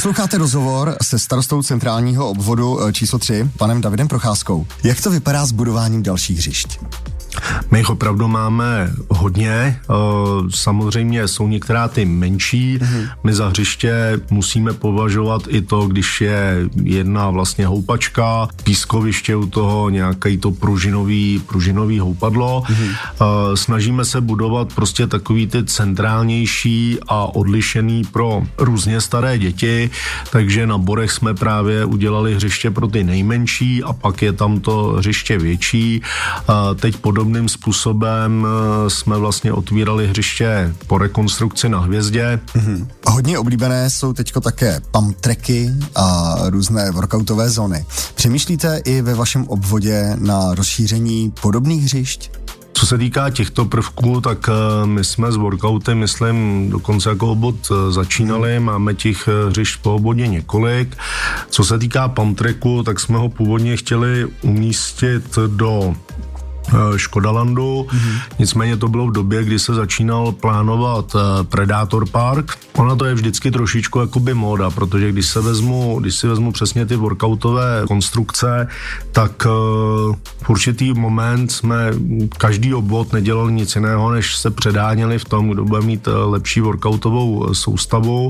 Posloucháte rozhovor se starostou centrálního obvodu číslo 3, panem Davidem Procházkou. Jak to vypadá s budováním dalších hřišť? My jich opravdu máme hodně, samozřejmě jsou některá ty menší, my za hřiště musíme považovat i to, když je jedna vlastně houpačka, pískoviště u toho, nějaký to pružinový houpadlo. Snažíme se budovat prostě takový ty centrálnější a odlišený pro různě staré děti, takže na Borech jsme právě udělali hřiště pro ty nejmenší a pak je tam to hřiště větší. Teď podobným způsobem jsme vlastně otvírali hřiště po rekonstrukci na Hvězdě. Hodně oblíbené jsou teďko také pump tracky a různé workoutové zóny. Přemýšlíte i ve vašem obvodě na rozšíření podobných hřišť? Co se týká těchto prvků, tak my jsme s workoutem, myslím, dokonce jako obvod začínali, máme těch hřišť po obvodě několik. Co se týká pump tracku, tak jsme ho původně chtěli umístit do Škodalandu, nicméně to bylo v době, kdy se začínal plánovat Predator Park. Ona to je vždycky trošičku jakoby móda, protože když si vezmu přesně ty workoutové konstrukce, tak v určitý moment jsme každý obvod nedělal nic jiného, než se předáněli v tom, kdo bude mít lepší workoutovou soustavu.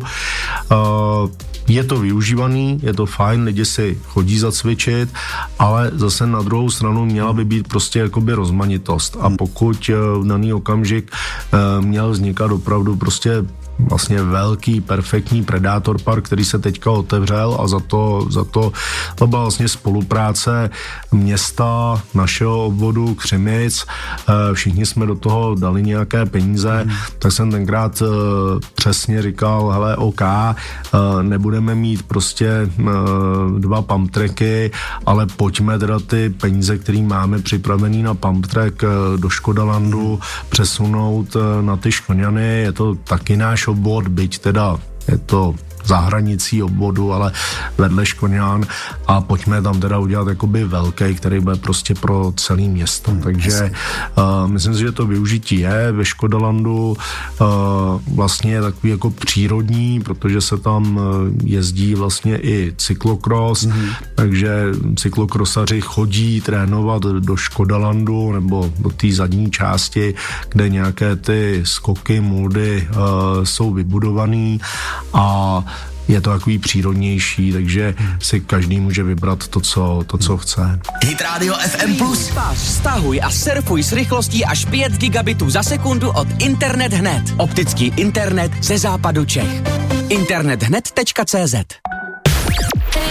Je to využívaný, je to fajn, lidi si chodí zacvičit, ale zase na druhou stranu měla by být prostě jakoby rozmanitost. A pokud v daný okamžik měl vznikat opravdu prostě vlastně velký, perfektní Predator Park, který se teďka otevřel a za to byla vlastně spolupráce města, našeho obvodu Křimic, všichni jsme do toho dali nějaké peníze, tak jsem tenkrát přesně říkal, hele, OK, nebudeme mít prostě 2 pump tracky, ale pojďme teda ty peníze, které máme připravený na pump track do Škodalandu, přesunout na ty Škoňany, je to taky náš obvod, byť teda je to za hranicí obvodu, ale vedle Škoňán a pojďme tam teda udělat jakoby velký, který bude prostě pro celé město. Takže myslím si, že to využití je ve Škodalandu vlastně je takový jako přírodní, protože se tam jezdí vlastně i cyklokros, takže cyklokrosaři chodí trénovat do Škodalandu nebo do té zadní části, kde nějaké ty skoky, muldy jsou vybudovaný a je to takový přírodnější, takže si každý může vybrat to, co chce. Hit Radio FM+. Stahuj a surfuj s rychlostí až 5 gigabitů za sekundu od Internet hned. Optický internet ze západu Čech. internethned.cz.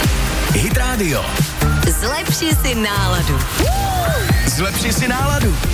Hit Radio. Zlepši si náladu. Zlepši si náladu.